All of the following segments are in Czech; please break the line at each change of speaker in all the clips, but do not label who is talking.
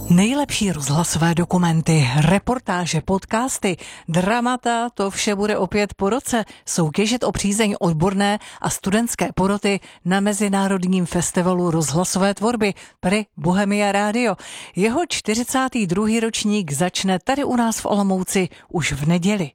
Nejlepší rozhlasové dokumenty, reportáže, podcasty, dramata, to vše bude opět po roce soutěžit o přízeň odborné a studentské poroty na Mezinárodním festivalu rozhlasové tvorby Pri Bohemia Radio. Jeho 42. ročník začne tady u nás v Olomouci už v neděli.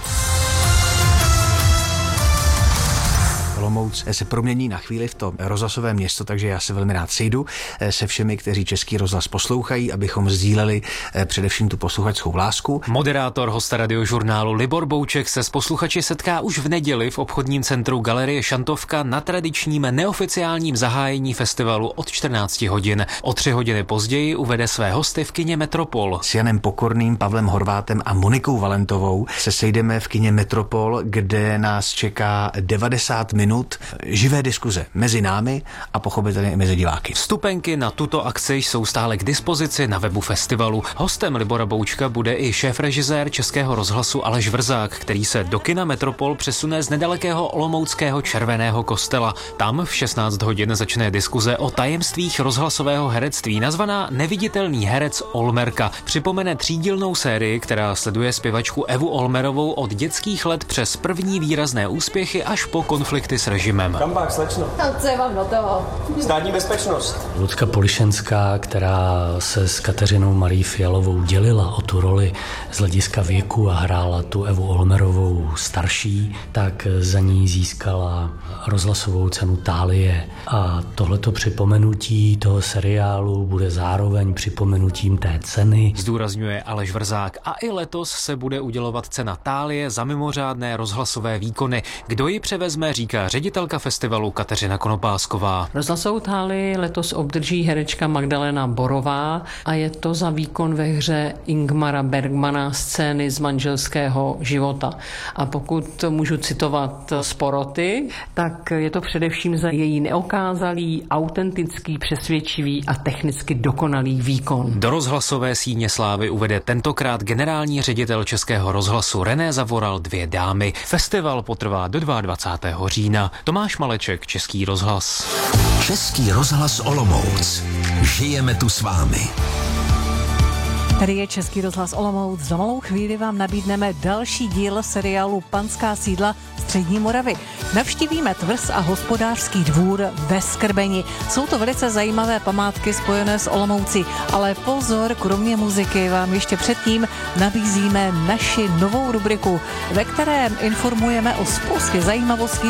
Olomouc se promění na chvíli v to rozhlasové město, takže já se velmi rád sejdu se všemi, kteří Český rozhlas poslouchají, abychom sdíleli především tu posluchačskou lásku.
Moderátor hosta radiožurnálu Libor Bouček se s posluchači setká už v neděli v obchodním centru Galerie Šantovka na tradičním neoficiálním zahájení festivalu od 14 hodin. O 3 hodiny později uvede své hosty v kině Metropol.
S Janem Pokorným, Pavlem Horvátem a Monikou Valentovou se sejdeme v kině Metropol, kde nás čeká 90 minut živé diskuze mezi námi a pochopitelně i mezi diváky.
Vstupenky na tuto akci jsou stále k dispozici na webu festivalu. Hostem Libora Boučka bude i šéfrežisér Českého rozhlasu Aleš Vrzák, který se do kina Metropol přesune z nedalekého olomouckého Červeného kostela. Tam v 16 hodin začne diskuze o tajemstvích rozhlasového herectví nazvaná Neviditelný herec Olmerka. Připomene třídílnou sérii, která sleduje zpěvačku Evu Olmerovou od dětských let přes první výrazné úspěchy až po konflikty s režimem.
Kam pak, slečno?
A co je vám do toho?
Státní bezpečnost.
Lucka Polišenská, která se s Kateřinou Marí Fialovou dělila o tu roli z hlediska věku a hrála tu Evu Olmerovou starší, tak za ní získala rozhlasovou cenu Thálie. A tohleto připomenutí toho seriálu bude zároveň připomenutím té ceny.
Zdůrazňuje Aleš Vrzák. A i letos se bude udělovat cena Thálie za mimořádné rozhlasové výkony. Kdo ji převezme, říká ředitelka festivalu Kateřina Konopásková.
Rozhlasovou Thálii letos obdrží herečka Magdalena Borová a je to za výkon ve hře Ingmara Bergmana Scény z manželského života. A pokud můžu citovat z poroty, tak je to především za její neokázalý, autentický, přesvědčivý a technicky dokonalý výkon.
Do rozhlasové síně slávy uvede tentokrát generální ředitel Českého rozhlasu René Zavoral 2 dámy. Festival potrvá do 22. října. Tomáš Maleček, Český rozhlas.
Český rozhlas Olomouc. Žijeme tu s vámi.
Tady je Český rozhlas Olomouc. Za malou chvíli vám nabídneme další díl seriálu Panská sídla Střední Moravy. Navštívíme tvrz a hospodářský dvůr ve Skrbeni. Jsou to velice zajímavé památky spojené s Olomoucí, ale pozor, kromě muziky vám ještě předtím nabízíme naši novou rubriku, ve kterém informujeme o spoustě zajímavostí